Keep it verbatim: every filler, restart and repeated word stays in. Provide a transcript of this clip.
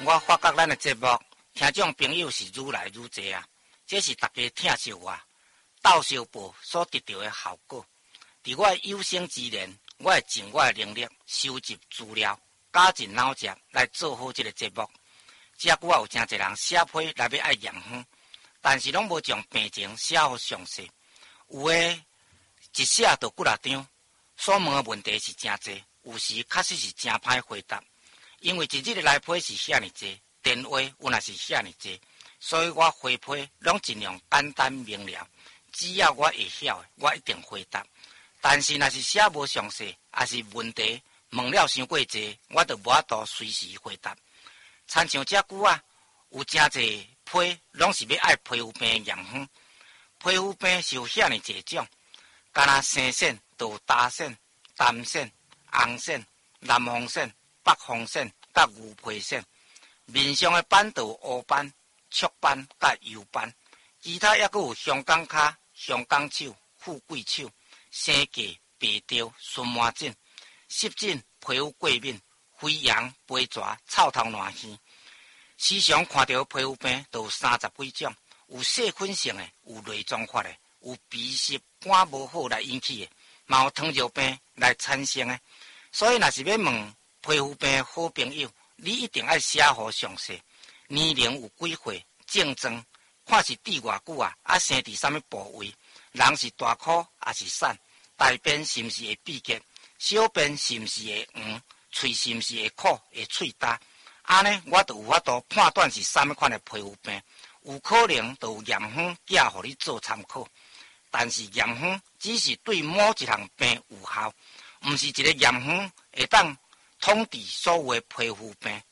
我发觉咱的节目听众朋友是愈来愈多啊，这是大家听惜我斗相报所得到的效果。伫我有生之年，我会尽我的能力收集资料，加进脑汁来做好这个节目。遮久啊，有真侪人写批来要爱验方，但是拢无将病情写好详细。有诶一写就几啊张，所问的问题是真侪，有时确实是真歹回答。因为一日的来批是遐尼济，电话有若是遐尼济，所以我回批拢尽量简单明了。只要我会晓的，我一定回答。但是若是写无详细，也是问题问了伤过济，我就无法度随时回答。参像遮久啊，有真侪批拢是要爱皮肤病的验方。皮肤病是有遐尼济种，敢若生癣、有焦癣、淡癣、红癣、南方癣、北方癣、甲牛皮癣。面上的斑有乌斑、雀斑、甲油斑，其他还佫有香港脚、香港手、富贵手、生痱、白条、荨麻疹、湿疹、皮肤过敏、飞扬、飞蛇、臭头烂耳。时常看到皮肤病都有三十几种，有细菌性的，有内脏发的，有鼻湿肝无好来引起的，嘛有糖尿病来产生的。所以若是要问皮肤病的好朋友，你一定要写好详细，年龄有几岁，症状，看是滴偌久啊，啊生伫啥物部位，人是大箍还是瘦，大便是毋是会闭结，小便是毋是会黄，喙是毋是会苦会喙焦，安尼我就有法度判断是啥物款的皮肤病，有可能就有验方寄互你做参考。但是验方只是对某一项病有效，毋是一个验方会当统治所有的皮肤病。